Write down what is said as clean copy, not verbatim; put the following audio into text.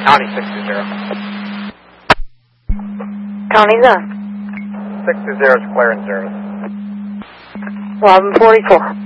County 620. County's on. 620 is clearance service. 1144.